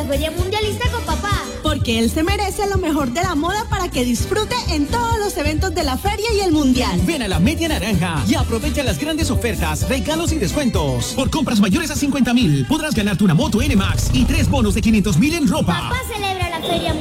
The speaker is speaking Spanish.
Feria Mundialista con papá. Porque él se merece lo mejor de la moda para que disfrute en todos los eventos de la feria y el mundial. Ven a la Media Naranja y aprovecha las grandes ofertas, regalos y descuentos. Por compras mayores a 50,000 podrás ganarte una moto NMAX y 3 bonos de 500,000 en ropa. Papá celebra la Feria